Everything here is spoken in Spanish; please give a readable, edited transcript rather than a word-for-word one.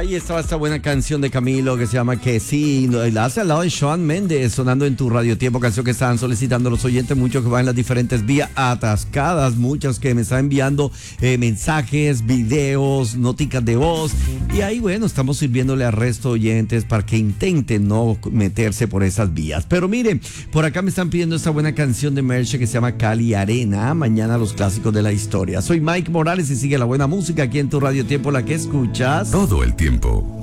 Ahí estaba esta buena canción de Camilo que se llama Que sí, la hace al lado de Shawn Mendes, sonando en tu radio tiempo, canción que estaban solicitando los oyentes, muchos que van en las diferentes vías atascadas, muchos que me están enviando mensajes, videos, noticas de voz, y ahí bueno, estamos sirviéndole al resto de oyentes para que intenten no meterse por esas vías. Pero miren, por acá me están pidiendo esta buena canción de Merche que se llama Cali Arena, mañana los clásicos de la historia. Soy Mike Morales y sigue la buena música aquí en tu radio tiempo, la que escuchas todo el tiempo.